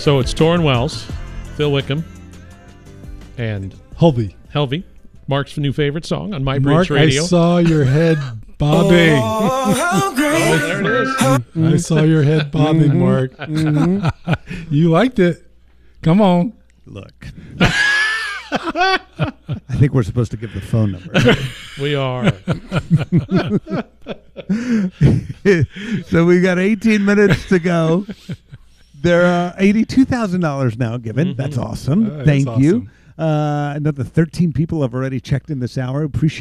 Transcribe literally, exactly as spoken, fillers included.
So it's Torrin Wells, Phil Wickham, and Helvey. Helvey. Mark's new favorite song on My Mark, Bridge Radio. I saw your head bobbing. Oh, how great. Oh, there it is. I saw your head bobbing, Mm-hmm. Mark. Mm-hmm. You liked it. Come on. Look. I think we're supposed to give the phone number. We are. So we got eighteen minutes to go. There are eighty-two thousand dollars now given. Mm-hmm. That's awesome. Uh, that's Thank you. awesome. Uh, another thirteen people have already checked in this hour. Appreciate